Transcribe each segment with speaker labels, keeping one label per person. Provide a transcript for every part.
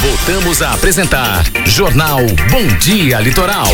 Speaker 1: Voltamos a apresentar Jornal Bom Dia Litoral.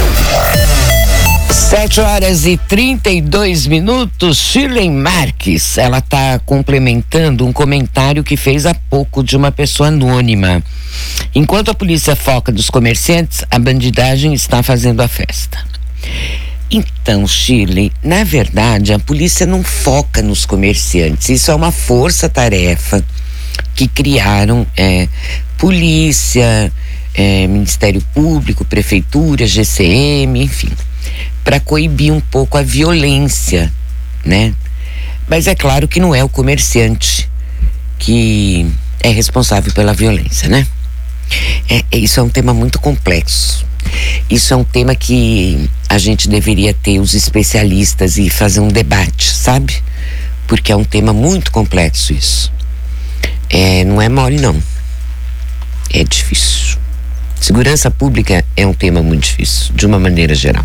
Speaker 2: 7h32. Shirley Marques, ela está complementando um comentário que fez há pouco de uma pessoa anônima. Enquanto a polícia foca nos comerciantes, a bandidagem está fazendo a festa. Então, Shirley, na verdade, a polícia não foca nos comerciantes. Isso é uma força-tarefa que criaram polícia, Ministério Público, Prefeitura, GCM, enfim, para coibir um pouco a violência, né? Mas é claro que não é o comerciante que é responsável pela violência, né? Isso é um tema muito complexo. Isso é um tema que a gente deveria ter os especialistas e fazer um debate, sabe? Porque é um tema muito complexo isso. Não é mole, não. É difícil. Segurança pública é um tema muito difícil, de uma maneira geral.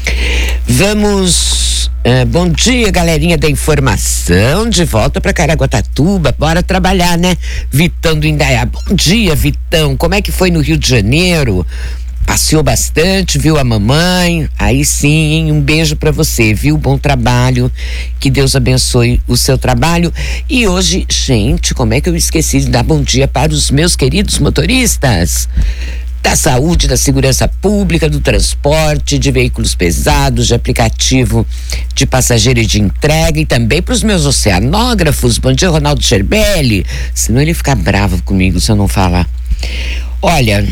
Speaker 2: Vamos, bom dia, galerinha da informação, de volta para Caraguatatuba, bora trabalhar, né? Vitão do Indaiá, bom dia, Vitão, como é que foi no Rio de Janeiro? Passeou bastante, viu a mamãe? Aí sim, um beijo pra você, viu? Bom trabalho, que Deus abençoe o seu trabalho. E hoje, gente, como é que eu esqueci de dar bom dia para os meus queridos motoristas da saúde, da segurança pública, do transporte, de veículos pesados, de aplicativo de passageiro e de entrega, e também para os meus oceanógrafos. Bom dia, Ronaldo Scherbelli, senão ele fica bravo comigo se eu não falar. Olha,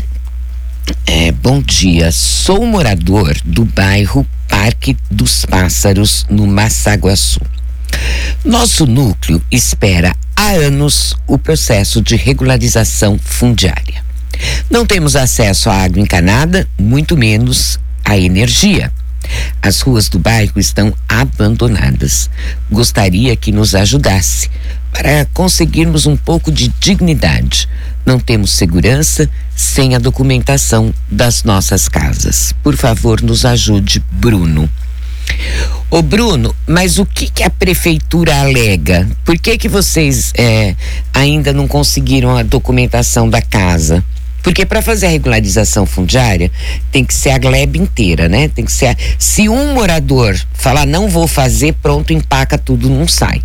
Speaker 2: bom dia, sou morador do bairro Parque dos Pássaros, no Massaguaçu. Nosso núcleo espera há anos o processo de regularização fundiária. Não temos acesso à água encanada, muito menos à energia. As ruas do bairro estão abandonadas. Gostaria que nos ajudasse para conseguirmos um pouco de dignidade. Não temos segurança sem a documentação das nossas casas. Por favor, nos ajude, Bruno. Ô Bruno, mas o que a prefeitura alega? Por que vocês ainda não conseguiram a documentação da casa? Porque para fazer a regularização fundiária tem que ser a gleba inteira, né? Tem que ser se um morador falar não vou fazer, pronto, empaca tudo, não sai.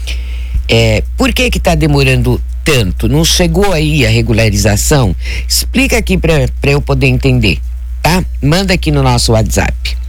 Speaker 2: Por que está demorando tanto? Não chegou aí a regularização? Explica aqui para eu poder entender, tá? Manda aqui no nosso WhatsApp.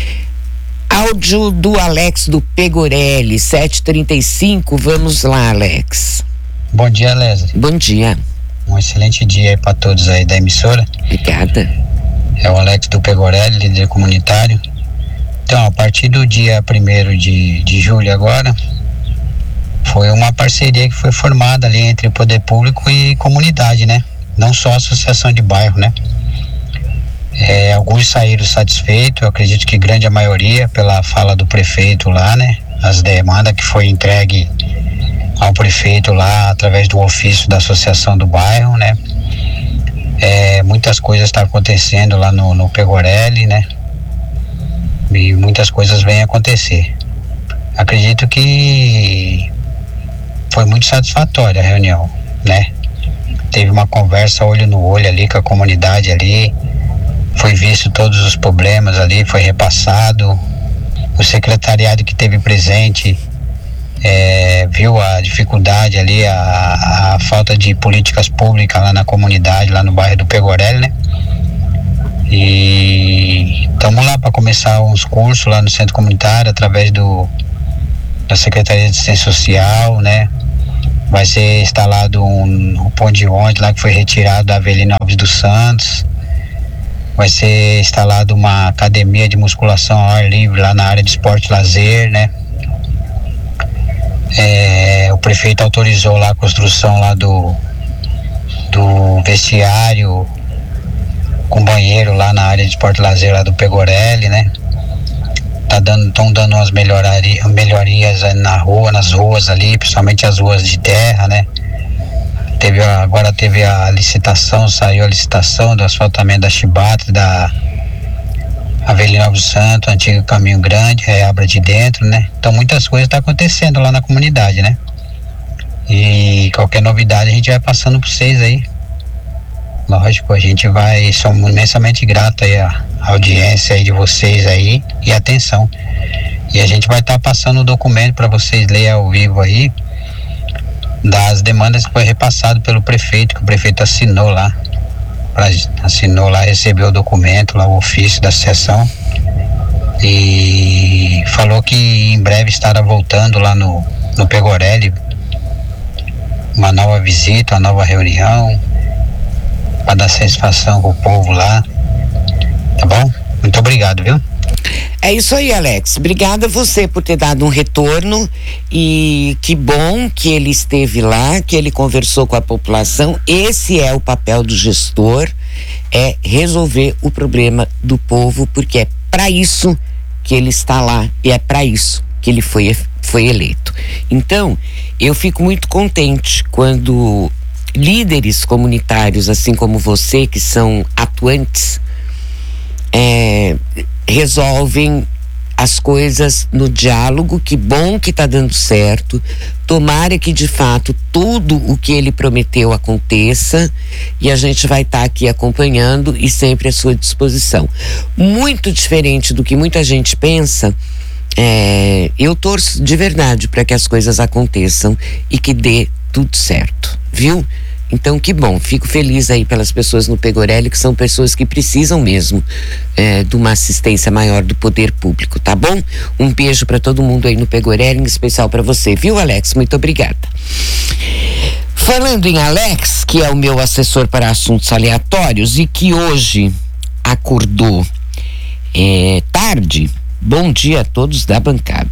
Speaker 2: Áudio do Alex do Pegorelli, 7h35. Vamos lá, Alex.
Speaker 3: Bom dia, Leslie.
Speaker 2: Bom dia.
Speaker 3: Um excelente dia aí para todos aí da emissora.
Speaker 2: Obrigada.
Speaker 3: É o Alex do Pegorelli, líder comunitário. Então, a partir do dia 1º de julho agora, foi uma parceria que foi formada ali entre o poder público e comunidade, né? Não só a associação de bairro, né? Alguns saíram satisfeitos, eu acredito que grande a maioria, pela fala do prefeito lá, né? As demandas que foi entregue ao prefeito lá através do ofício da associação do bairro, né? Muitas coisas estão acontecendo lá no Pegorelli, né? E muitas coisas vêm acontecer. Acredito que foi muito satisfatória a reunião, né? Teve uma conversa olho no olho ali com a comunidade ali, foi visto todos os problemas ali, foi repassado. O secretariado que teve presente viu a dificuldade ali, a falta de políticas públicas lá na comunidade, lá no bairro do Pegorelli, né? E estamos lá para começar uns cursos lá no centro comunitário através da Secretaria de Assistência Social, né? Vai ser instalado um ponto de ônibus lá que foi retirado da Avelino Alves dos Santos. Vai ser instalado uma academia de musculação ao ar livre lá na área de esporte e lazer, né? O prefeito autorizou lá a construção lá do vestiário com banheiro lá na área de esporte e lazer lá do Pegorelli, né? Estão dando umas melhorias nas ruas ali, principalmente as ruas de terra, né? Agora teve a licitação, saiu a licitação do asfaltamento da Chibata, da Avelino Alves Santos, antigo Caminho Grande, Abra de Dentro, né? Então muitas coisas estão acontecendo lá na comunidade, né? E qualquer novidade a gente vai passando para vocês aí. Lógico, a gente somos imensamente grato aí à audiência aí de vocês aí e atenção. E a gente vai estar passando o documento para vocês lerem ao vivo aí, das demandas que foi repassado pelo prefeito, que o prefeito assinou lá, recebeu o documento lá, o ofício da associação, e falou que em breve estará voltando lá no Pegorelli, uma nova visita, uma nova reunião, para dar satisfação com o povo lá, tá bom? Muito obrigado, viu?
Speaker 2: É isso aí, Alex. Obrigada a você por ter dado um retorno, e que bom que ele esteve lá, que ele conversou com a população. Esse é o papel do gestor, é resolver o problema do povo, porque é para isso que ele está lá e é para isso que ele foi eleito. Então, eu fico muito contente quando líderes comunitários, assim como você, que são atuantes, resolvem as coisas no diálogo. Que bom que está dando certo. Tomara que de fato tudo o que ele prometeu aconteça, e a gente vai estar aqui acompanhando e sempre à sua disposição. Muito diferente do que muita gente pensa, eu torço de verdade para que as coisas aconteçam e que dê tudo certo, viu? Então, que bom, fico feliz aí pelas pessoas no Pegorelli, que são pessoas que precisam mesmo de uma assistência maior do poder público, tá bom? Um beijo para todo mundo aí no Pegorelli, em especial para você, viu, Alex? Muito obrigada. Falando em Alex, que é o meu assessor para assuntos aleatórios e que hoje acordou tarde, bom dia a todos da bancada.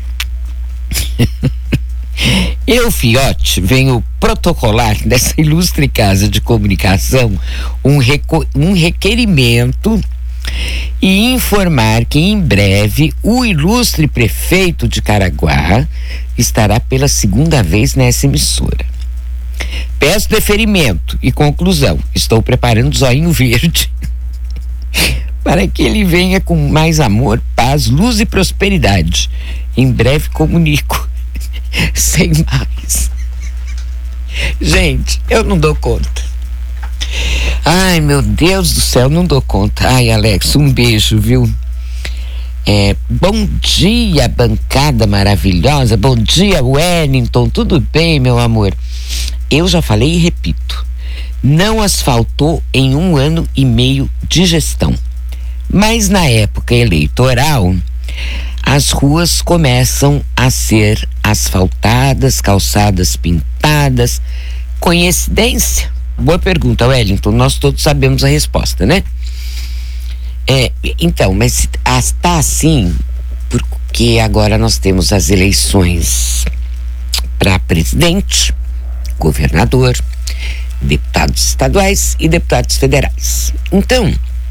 Speaker 2: Eu, Fiote, venho protocolar dessa ilustre casa de comunicação um requerimento e informar que em breve o ilustre prefeito de Caraguá estará pela segunda vez nessa emissora. Peço deferimento e conclusão. Estou preparando zoinho verde para que ele venha com mais amor, paz, luz e prosperidade. Em breve comunico. Sem mais. Gente, eu não dou conta. Ai, meu Deus do céu, não dou conta. Ai, Alex, um beijo, viu? Bom dia, bancada maravilhosa. Bom dia, Wellington. Tudo bem, meu amor? Eu já falei e repito. Não asfaltou em 1 ano e meio de gestão. Mas na época eleitoral, as ruas começam a ser asfaltadas, calçadas pintadas. Coincidência? Boa pergunta, Wellington. Nós todos sabemos a resposta, né? Então, mas está assim porque agora nós temos as eleições para presidente, governador, deputados estaduais e deputados federais. Então,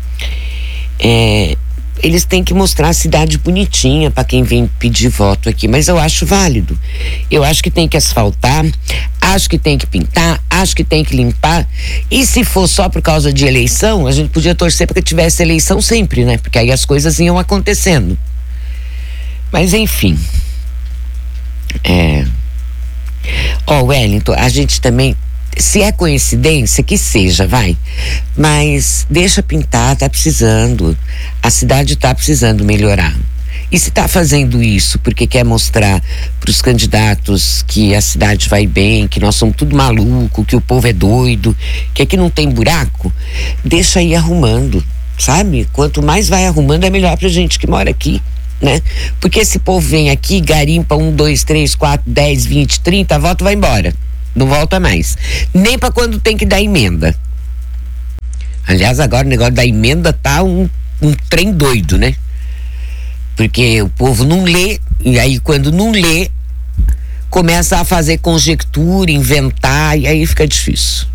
Speaker 2: eles têm que mostrar a cidade bonitinha para quem vem pedir voto aqui, mas eu acho válido. Eu acho que tem que asfaltar, acho que tem que pintar, acho que tem que limpar. E se for só por causa de eleição, a gente podia torcer para que tivesse eleição sempre, né? Porque aí as coisas iam acontecendo. Mas enfim. Wellington, a gente também, se é coincidência, que seja, vai. Mas deixa pintar, tá precisando. A cidade tá precisando melhorar. E se tá fazendo isso porque quer mostrar para os candidatos que a cidade vai bem, que nós somos tudo maluco, que o povo é doido, que aqui não tem buraco, deixa ir arrumando, sabe? Quanto mais vai arrumando, é melhor pra gente que mora aqui, né? Porque esse povo vem aqui, garimpa 1, 2, 3, 4, 10, 20, 30, volta e vai embora. Não volta mais. Nem para quando tem que dar emenda. Aliás, agora o negócio da emenda tá um trem doido, né? Porque o povo não lê, e aí quando não lê, começa a fazer conjectura, inventar, e aí fica difícil.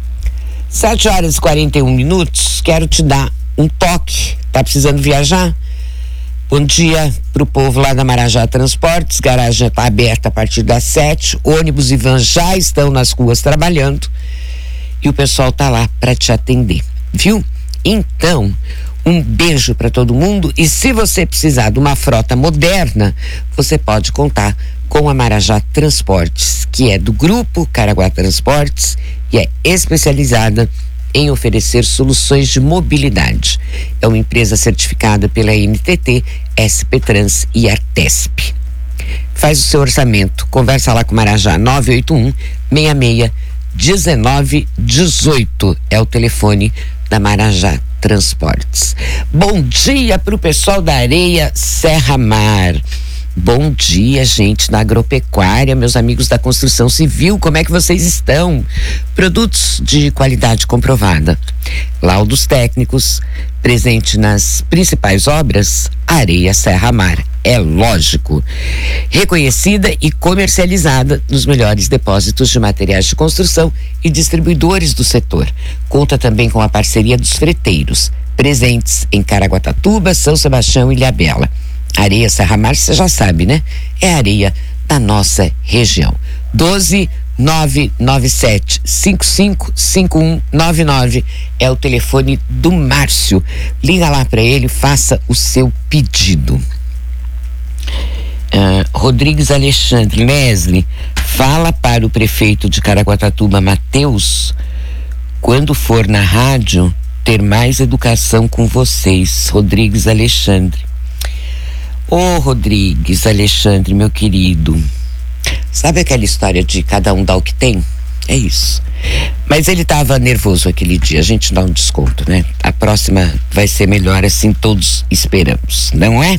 Speaker 2: 7h41, quero te dar um toque. Tá precisando viajar? Bom dia pro povo lá da Marajá Transportes. Garagem está aberta a partir das 7. Ônibus e vans já estão nas ruas trabalhando e o pessoal tá lá para te atender, viu? Então, um beijo para todo mundo, e se você precisar de uma frota moderna, você pode contar com a Marajá Transportes, que é do grupo Caraguá Transportes e é especializada em oferecer soluções de mobilidade. É uma empresa certificada pela NTT, SP Trans e Artesp. Faz o seu orçamento, conversa lá com o Marajá, 981-66-1918 é o telefone da Marajá Transportes. Bom dia para o pessoal da Areia Serra Mar. Bom dia, gente, na agropecuária, meus amigos da construção civil, como é que vocês estão? Produtos de qualidade comprovada, laudos técnicos, presente nas principais obras, Areia Serra Mar, é lógico. Reconhecida e comercializada nos melhores depósitos de materiais de construção e distribuidores do setor. Conta também com a parceria dos freteiros, presentes em Caraguatatuba, São Sebastião e Ilhabela. Areia Serra Mar, você já sabe, né? É areia da nossa região. 12-997-555199 é o telefone do Márcio. Liga lá para ele, faça o seu pedido. Rodrigues Alexandre, Leslie, fala para o prefeito de Caraguatatuba, Matheus, quando for na rádio, ter mais educação com vocês. Rodrigues Alexandre. Ô Rodrigues Alexandre, meu querido, sabe aquela história de cada um dá o que tem? É isso. Mas ele estava nervoso aquele dia, a gente dá um desconto, né? A próxima vai ser melhor, assim todos esperamos, não é?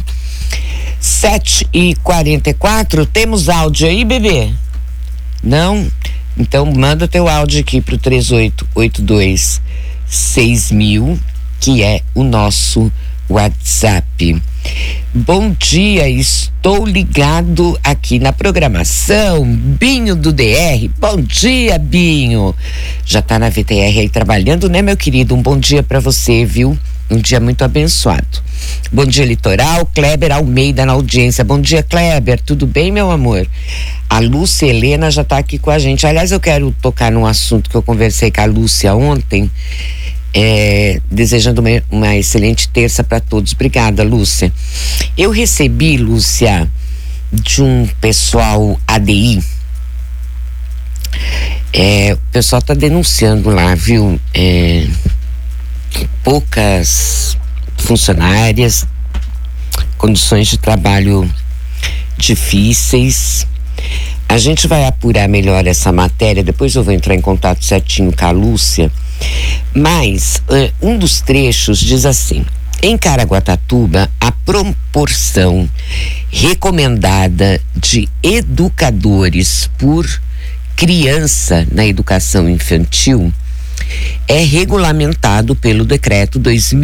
Speaker 2: 7h44, temos áudio aí, bebê? Não? Então manda teu áudio aqui pro 3882-6000, que é o nosso WhatsApp. Bom dia, estou ligado aqui na programação. Binho do DR, bom dia, Binho. Já tá na VTR aí trabalhando, né, meu querido? Um bom dia para você, viu? Um dia muito abençoado. Bom dia, Litoral. Kleber Almeida na audiência. Bom dia, Kleber. Tudo bem, meu amor? A Lúcia Helena já tá aqui com a gente. Aliás, eu quero tocar num assunto que eu conversei com a Lúcia ontem. Desejando uma excelente terça para todos. Obrigada, Lúcia. Eu recebi, Lúcia, de um pessoal ADI. O pessoal tá denunciando lá, viu? Poucas funcionárias, condições de trabalho difíceis. A gente vai apurar melhor essa matéria, depois eu vou entrar em contato certinho com a Lúcia. Mas um dos trechos diz assim: em Caraguatatuba, a proporção recomendada de educadores por criança na educação infantil é regulamentado pelo decreto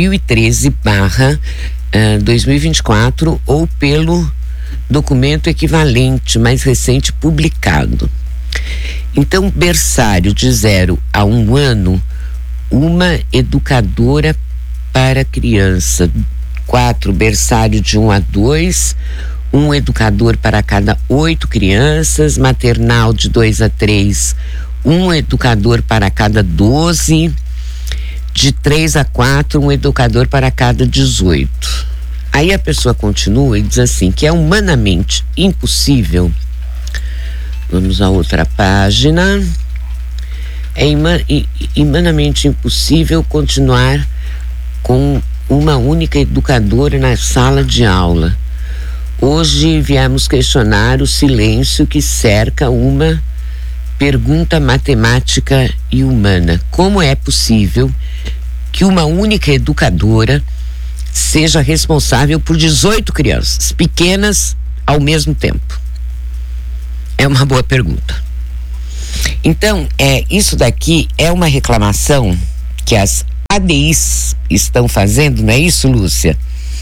Speaker 2: 2013/2024 ou pelo documento equivalente mais recente publicado. Então, berçário de 0 a 1 ano, uma educadora para criança. 4, berçário de 1 a 2, um educador para cada 8 crianças. Maternal de 2 a 3, um educador para cada 12. De 3 a 4, um educador para cada 18. Aí a pessoa continua e diz assim, que é humanamente impossível. Vamos à outra página. É humanamente impossível continuar com uma única educadora na sala de aula. Hoje viemos questionar o silêncio que cerca uma pergunta matemática e humana. Como é possível que uma única educadora seja responsável por 18 crianças pequenas ao mesmo tempo? É uma boa pergunta. Então, isso daqui é uma reclamação que as ADIs estão fazendo, não é isso, Lúcia?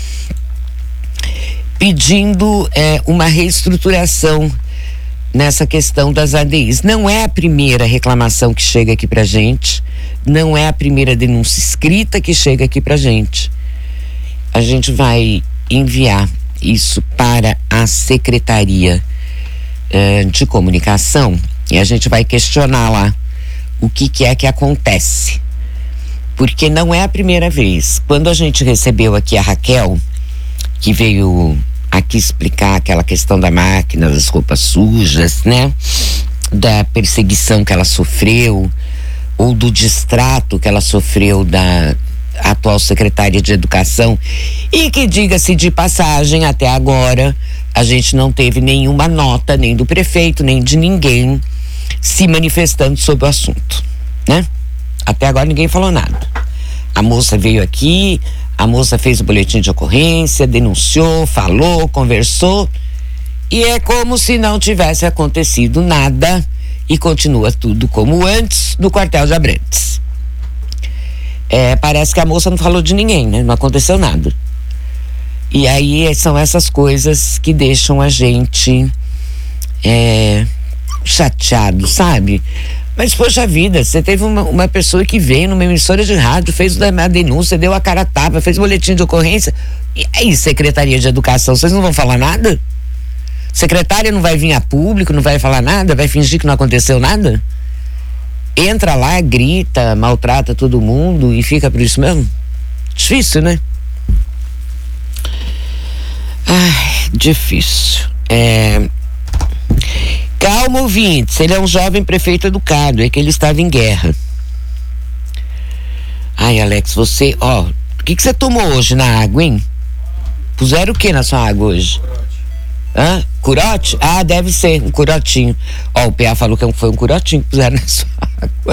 Speaker 2: Pedindo uma reestruturação nessa questão das ADIs. Não é a primeira reclamação que chega aqui pra gente, não é a primeira denúncia escrita que chega aqui pra gente. A gente vai enviar isso para a Secretaria de Comunicação e a gente vai questionar lá o que é que acontece, porque não é a primeira vez. Quando a gente recebeu aqui a Raquel, que veio aqui explicar aquela questão da máquina, das roupas sujas, né, da perseguição que ela sofreu, ou do distrato que ela sofreu da atual secretária de Educação, e que, diga-se de passagem, até agora a gente não teve nenhuma nota, nem do prefeito, nem de ninguém se manifestando sobre o assunto, né? Até agora ninguém falou nada. A moça veio aqui, a moça fez o boletim de ocorrência, denunciou, falou, conversou, e é como se não tivesse acontecido nada, e continua tudo como antes no quartel de Abrantes. Parece que a moça não falou de ninguém, né? Não aconteceu nada. E aí são essas coisas que deixam a gente chateado, sabe? Mas, poxa vida, você teve uma pessoa que veio numa emissora de rádio, fez uma denúncia, deu a cara a tapa, fez boletim de ocorrência. E aí, Secretaria de Educação, vocês não vão falar nada? Secretária não vai vir a público, não vai falar nada, vai fingir que não aconteceu nada? Entra lá, grita, maltrata todo mundo e fica por isso mesmo? Difícil, né? Ai, difícil. Calma, ouvintes, ele é um jovem prefeito educado, é que ele estava em guerra. Ai, Alex, você, o que você tomou hoje na água, hein? Puseram o que na sua água hoje? Hã? Curote? Ah, deve ser um curotinho. O PA falou que foi um curotinho que puseram na sua água.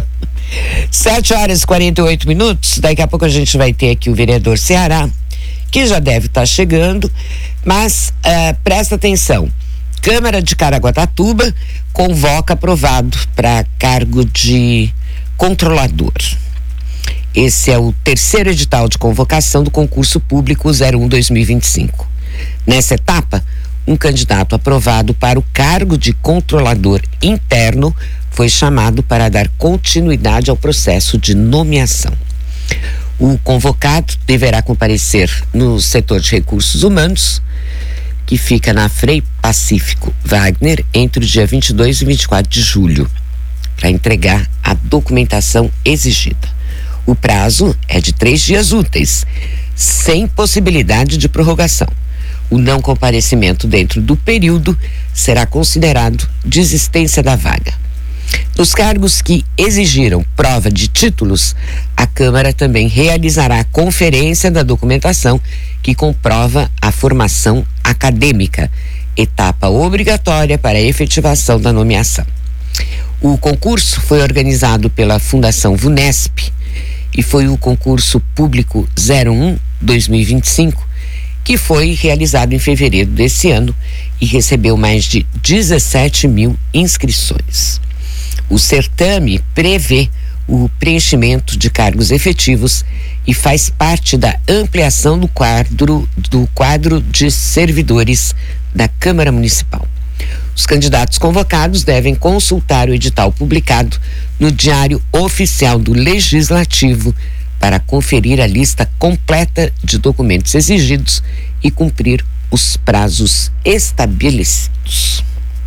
Speaker 2: 7h48. Daqui a pouco a gente vai ter aqui o vereador Ceará, que já deve estar chegando, mas presta atenção. Câmara de Caraguatatuba convoca aprovado para cargo de controlador. Esse é o terceiro edital de convocação do concurso público 01/2025. Nessa etapa, um candidato aprovado para o cargo de controlador interno foi chamado para dar continuidade ao processo de nomeação. O convocado deverá comparecer no setor de recursos humanos, que fica na Frei Pacífico Wagner, entre o dia 22 e 24 de julho, para entregar a documentação exigida. O prazo é de 3 dias úteis, sem possibilidade de prorrogação. O não comparecimento dentro do período será considerado desistência da vaga. Nos cargos que exigiram prova de títulos, a Câmara também realizará a conferência da documentação que comprova a formação acadêmica, etapa obrigatória para a efetivação da nomeação. O concurso foi organizado pela Fundação VUNESP e foi o concurso público 01/2025, que foi realizado em fevereiro desse ano e recebeu mais de 17 mil inscrições. O certame prevê o preenchimento de cargos efetivos e faz parte da ampliação do quadro de servidores da Câmara Municipal. Os candidatos convocados devem consultar o edital publicado no Diário Oficial do Legislativo para conferir a lista completa de documentos exigidos e cumprir os prazos estabelecidos.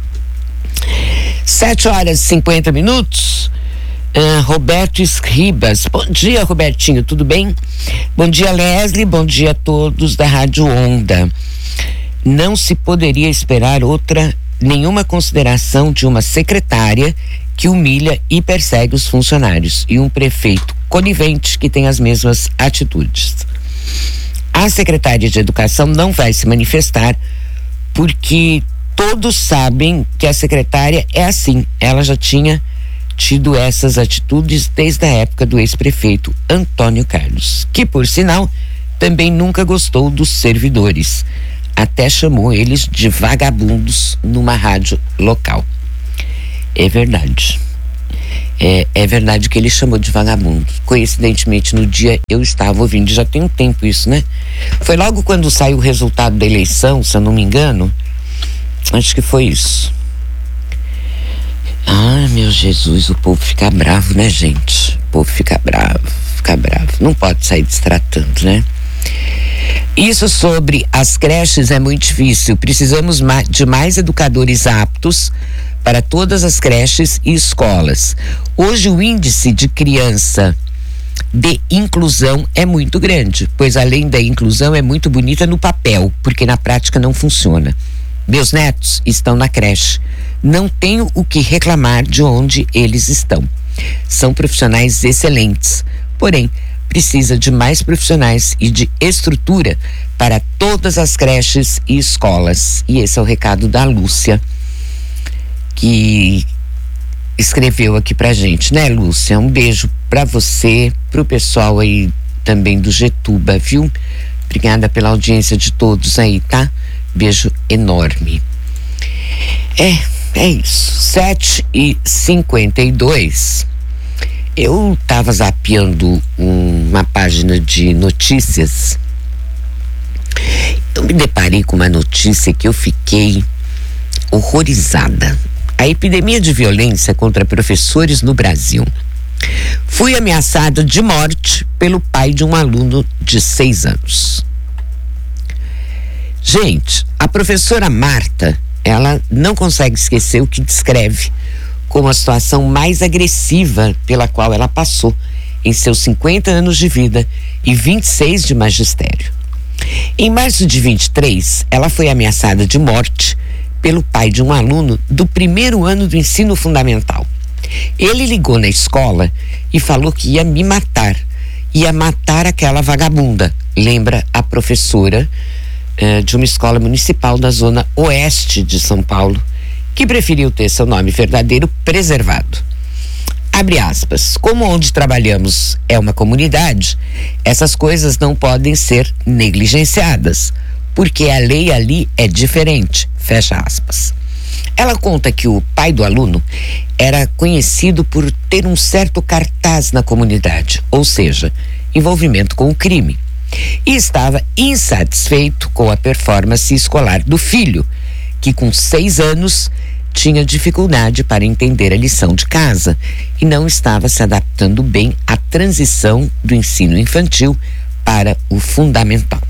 Speaker 2: 7h50. Roberto Escribas. Bom dia, Robertinho, tudo bem? Bom dia, Leslie, bom dia a todos da Rádio Onda. Não se poderia esperar nenhuma consideração de uma secretária que humilha e persegue os funcionários e um prefeito conivente que tem as mesmas atitudes. A secretária de Educação não vai se manifestar porque todos sabem que a secretária é assim. Ela já tinha tido essas atitudes desde a época do ex-prefeito Antônio Carlos, que, por sinal, também nunca gostou dos servidores. Até chamou eles de vagabundos numa rádio local. É verdade. É verdade que ele chamou de vagabundo. Coincidentemente, no dia eu estava ouvindo, já tem um tempo isso, né? Foi logo quando saiu o resultado da eleição, se eu não me engano. Acho que foi isso. Ah, meu Jesus, o povo fica bravo, né, gente? O povo fica bravo. Não pode sair destratando, né? Isso sobre as creches é muito difícil. Precisamos de mais educadores aptos para todas as creches e escolas. Hoje o índice de criança de inclusão é muito grande, pois além da inclusão é muito bonita no papel, porque na prática não funciona. Meus netos estão na creche. Não tenho o que reclamar de onde eles estão. São profissionais excelentes, porém, precisa de mais profissionais e de estrutura para todas as creches e escolas. E esse é o recado da Lúcia, que escreveu aqui pra gente, né, Lúcia? Um beijo pra você, pro pessoal aí também do Getuba, viu? Obrigada pela audiência de todos aí, tá? Beijo enorme. É isso. 7h52. Eu tava zapeando uma página de notícias. Eu me deparei com uma notícia que eu fiquei horrorizada. A epidemia de violência contra professores no Brasil. Fui ameaçada de morte pelo pai de um aluno de 6 anos. Gente, a professora Marta, ela não consegue esquecer o que descreve como a situação mais agressiva pela qual ela passou em seus 50 anos de vida e 26 de magistério. Em março de 23, ela foi ameaçada de morte pelo pai de um aluno do primeiro ano do ensino fundamental. Ele ligou na escola e falou que ia me matar, ia matar aquela vagabunda, lembra a professora de uma escola municipal da zona oeste de São Paulo, que preferiu ter seu nome verdadeiro preservado. Abre aspas, como onde trabalhamos é uma comunidade, essas coisas não podem ser negligenciadas, porque a lei ali é diferente, fecha aspas. Ela conta que o pai do aluno era conhecido por ter um certo cartaz na comunidade, ou seja, envolvimento com o crime, e estava insatisfeito com a performance escolar do filho, que com 6 anos tinha dificuldade para entender a lição de casa e não estava se adaptando bem à transição do ensino infantil para o fundamental.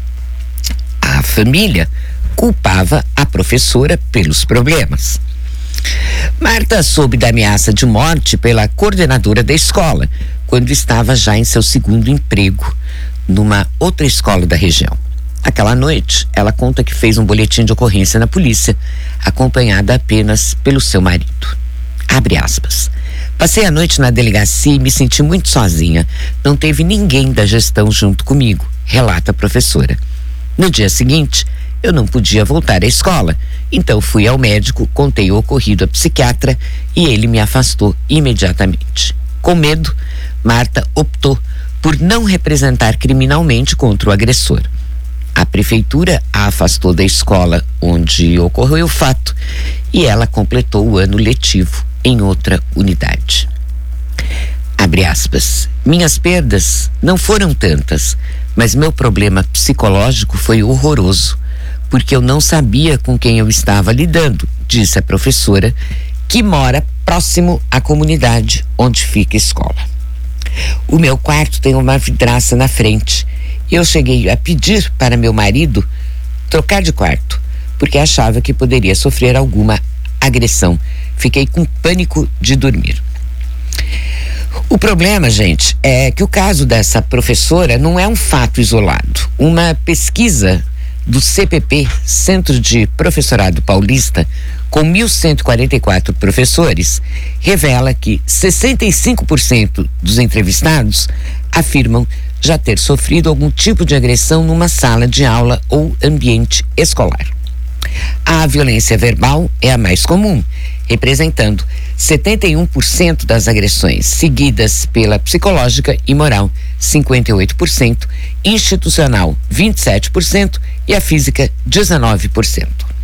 Speaker 2: A família culpava a professora pelos problemas. Marta soube da ameaça de morte pela coordenadora da escola, quando estava já em seu segundo emprego, numa outra escola da região. Aquela noite, ela conta que fez um boletim de ocorrência na polícia, acompanhada apenas pelo seu marido. Abre aspas. Passei a noite na delegacia e me senti muito sozinha. Não teve ninguém da gestão junto comigo, relata a professora. No dia seguinte, eu não podia voltar à escola, então fui ao médico, contei o ocorrido à psiquiatra e ele me afastou imediatamente. Com medo, Marta optou por não representar criminalmente contra o agressor. A prefeitura a afastou da escola onde ocorreu o fato e ela completou o ano letivo em outra unidade. Abre aspas. Minhas perdas não foram tantas, mas meu problema psicológico foi horroroso, porque eu não sabia com quem eu estava lidando, disse a professora, que mora próximo à comunidade onde fica a escola. O meu quarto tem uma vidraça na frente. Eu cheguei a pedir para meu marido trocar de quarto, porque achava que poderia sofrer alguma agressão. Fiquei com pânico de dormir. O problema, gente, é que o caso dessa professora não é um fato isolado. Uma pesquisa do CPP, Centro de Professorado Paulista, com 1.144 professores, revela que 65% dos entrevistados afirmam já ter sofrido algum tipo de agressão numa sala de aula ou ambiente escolar. A violência verbal é a mais comum, representando 71% das agressões, seguidas pela psicológica e moral, 58%, institucional, 27% e a física, 19%.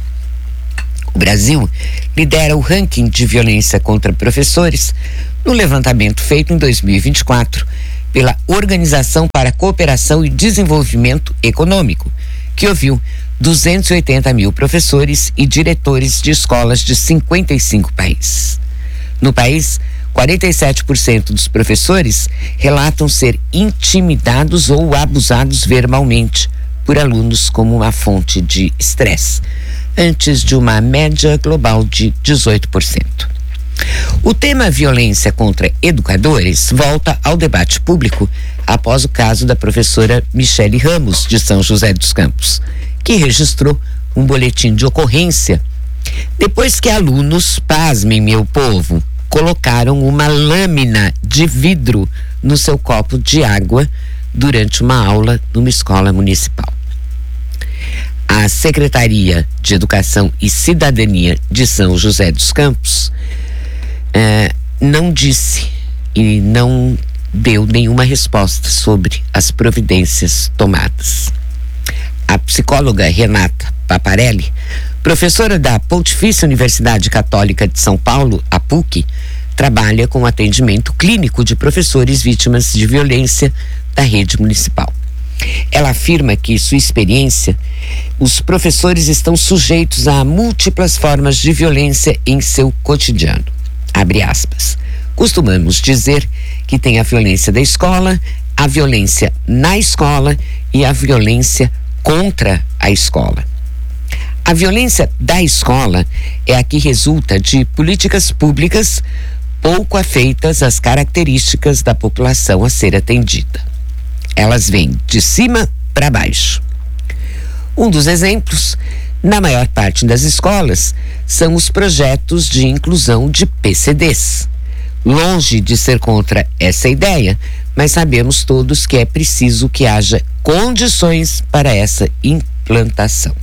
Speaker 2: O Brasil lidera o ranking de violência contra professores no levantamento feito em 2024 pela Organização para a Cooperação e Desenvolvimento Econômico, que ouviu 280 mil professores e diretores de escolas de 55 países. No país, 47% dos professores relatam ser intimidados ou abusados verbalmente por alunos como uma fonte de estresse, antes de uma média global de 18%. O tema violência contra educadores volta ao debate público após o caso da professora Michele Ramos, de São José dos Campos, que registrou um boletim de ocorrência depois que alunos, pasmem meu povo, colocaram uma lâmina de vidro no seu copo de água durante uma aula numa escola municipal. A Secretaria de Educação e Cidadania de São José dos Campos não disse e não deu nenhuma resposta sobre as providências tomadas. A psicóloga Renata Paparelli, professora da Pontifícia Universidade Católica de São Paulo, a PUC, trabalha com atendimento clínico de professores vítimas de violência da rede municipal. Ela afirma que, em sua experiência, os professores estão sujeitos a múltiplas formas de violência em seu cotidiano. Abre aspas. Costumamos dizer que tem a violência da escola, a violência na escola e a violência contra a escola. A violência da escola é a que resulta de políticas públicas pouco afeitas às características da população a ser atendida. Elas vêm de cima para baixo. Um dos exemplos, na maior parte das escolas, são os projetos de inclusão de PCDs. Longe de ser contra essa ideia, mas sabemos todos que é preciso que haja condições para essa implantação.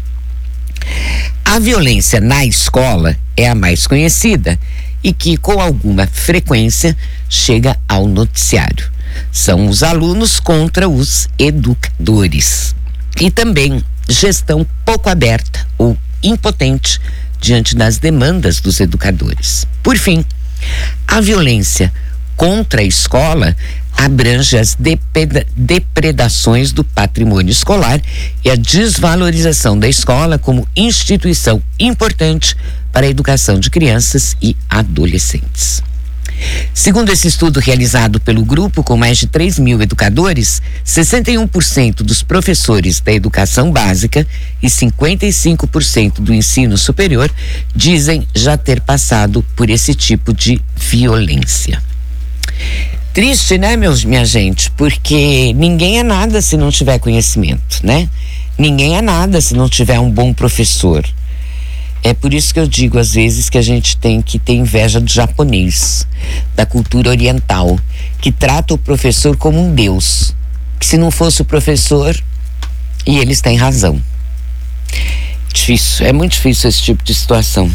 Speaker 2: A violência na escola é a mais conhecida e que, com alguma frequência, chega ao noticiário. São os alunos contra os educadores. E também gestão pouco aberta ou impotente diante das demandas dos educadores. Por fim, a violência contra a escola abrange as depredações do patrimônio escolar e a desvalorização da escola como instituição importante para a educação de crianças e adolescentes. Segundo esse estudo realizado pelo grupo com mais de 3.000 educadores, 61% dos professores da educação básica e 55% do ensino superior dizem já ter passado por esse tipo de violência. Triste, né, minha gente? Porque ninguém é nada se não tiver conhecimento, né? Ninguém é nada se não tiver um bom professor. É por isso que eu digo às vezes que a gente tem que ter inveja do japonês, da cultura oriental, que trata o professor como um deus, que se não fosse o professor, e eles têm razão. Difícil, é muito difícil esse tipo de situação.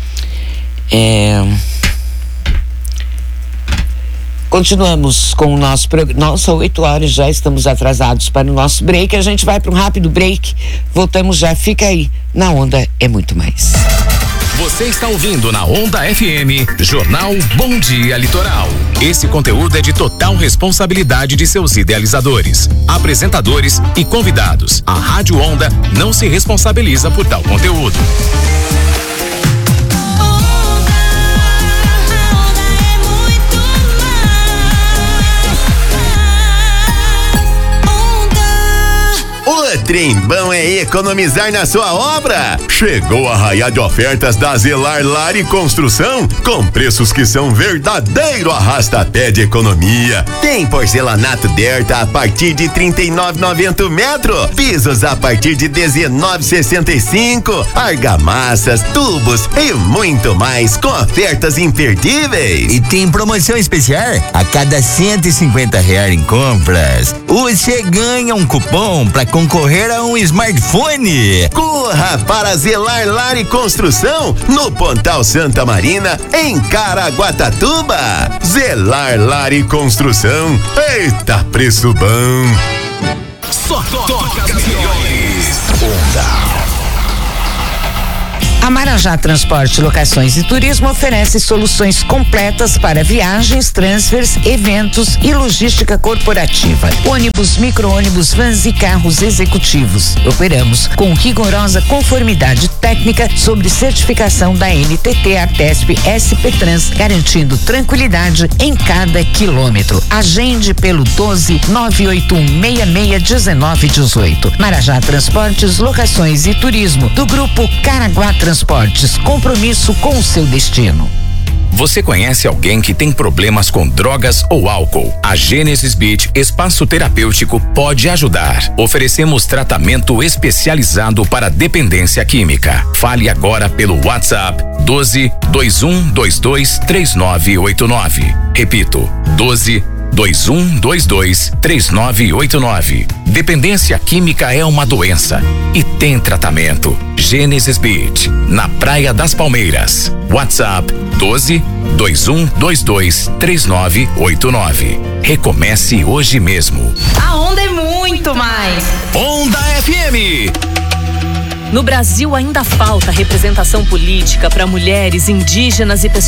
Speaker 2: Continuamos com o nosso programa. Nossa, 8 horas já, estamos atrasados para o nosso break. A gente vai para um rápido break. Voltamos já. Fica aí. Na Onda é muito mais.
Speaker 1: Você está ouvindo na Onda FM, Jornal Bom Dia Litoral. Esse conteúdo é de total responsabilidade de seus idealizadores, apresentadores e convidados. A Rádio Onda não se responsabiliza por tal conteúdo.
Speaker 4: O trem bom é economizar na sua obra. Chegou a arraiá de ofertas da Zelar Lar e Construção, com preços que são verdadeiro arrasta-pé de economia. Tem porcelanato Derta a partir de R$ 39,90 metro, pisos a partir de R$ 19,65, argamassas, tubos e muito mais com ofertas imperdíveis.
Speaker 5: E tem promoção especial: a cada R$150 em compras, você ganha um cupom para concorrer a um smartphone.
Speaker 4: Corra para Zelar Lar e Construção, no Pontal Santa Marina, em Caraguatatuba. Zelar Lar e Construção. Eita, preço bom.
Speaker 1: Só toca as melhores. Onda.
Speaker 6: A Marajá Transporte, Locações e Turismo oferece soluções completas para viagens, transfers, eventos e logística corporativa. Ônibus, micro-ônibus, vans e carros executivos. Operamos com rigorosa conformidade técnica sobre certificação da NTT, Artesp, SP Trans, garantindo tranquilidade em cada quilômetro. Agende pelo 12-981-66-1918. Marajá Transportes, Locações e Turismo, do Grupo Caraguá Transportes, compromisso com o seu destino.
Speaker 1: Você conhece alguém que tem problemas com drogas ou álcool? A Genesis Beach Espaço Terapêutico pode ajudar. Oferecemos tratamento especializado para dependência química. Fale agora pelo WhatsApp 12 2122 3989. Repito, 12 2122 3989. Dependência química é uma doença e tem tratamento. Genesis Beach, na Praia das Palmeiras. WhatsApp 12 2122 3989. Recomece hoje mesmo.
Speaker 7: A Onda é muito mais.
Speaker 1: Onda FM.
Speaker 7: No Brasil ainda falta representação política para mulheres, indígenas e pessoas